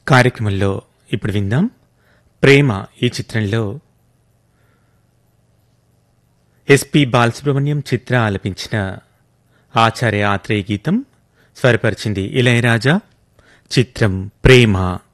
కార్యక్రమంలో ఇప్పుడు విందాం ప్రేమ ఈ చిత్రంలో ఎస్పి బాలసుబ్రహ్మణ్యం చిత్ర ఆలపించిన ఆచార్య ఆత్రేయ గీతం స్వరపరిచింది ఇళయరాజా. చిత్రం ప్రేమ.